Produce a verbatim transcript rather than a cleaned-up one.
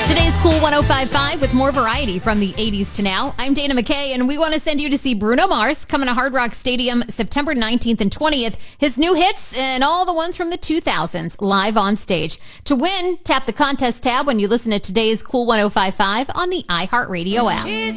Today's Cool one oh five point five with more variety from the eighties to now. I'm Dana McKay, and we want to send you to see Bruno Mars coming to Hard Rock Stadium September nineteenth and twentieth. His new hits and all the ones from the two thousands live on stage. To win, tap the contest tab when you listen to today's Cool one oh five point five on the iHeartRadio app.